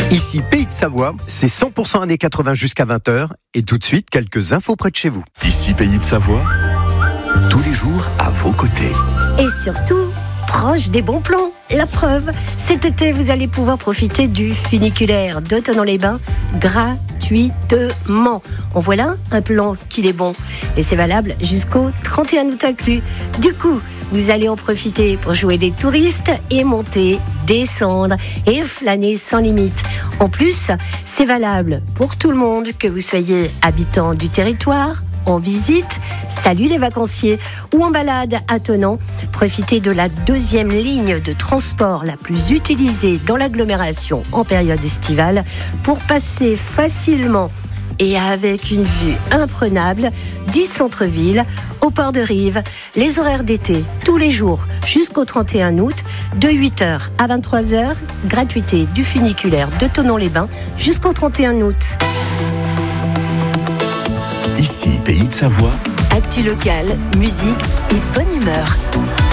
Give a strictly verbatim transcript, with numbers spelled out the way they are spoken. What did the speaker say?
Ici Pays de Savoie, c'est cent pour cent années quatre-vingts jusqu'à vingt heures et tout de suite quelques infos près de chez vous. Ici Pays de Savoie, tous les jours à vos côtés. Et surtout, proche des bons plans. La preuve, cet été, vous allez pouvoir profiter du funiculaire de Thonon-les-Bains gratuitement. En voilà un plan qu'il est bon. Et c'est valable jusqu'au trente et un août inclus. Du coup, vous allez en profiter pour jouer des touristes et monter, descendre et flâner sans limite. En plus, c'est valable pour tout le monde, que vous soyez habitant du territoire, en visite, salut les vacanciers, ou en balade à Thonon. Profitez de la deuxième ligne de transport la plus utilisée dans l'agglomération en période estivale pour passer facilement et avec une vue imprenable du centre-ville au port de Rive. Les horaires d'été, tous les jours jusqu'au trente et un août, de huit heures à vingt-trois heures, gratuité du funiculaire de Thonon-les-Bains jusqu'au trente et un août. Ici, Pays de Savoie. Actu locale, musique et bonne humeur.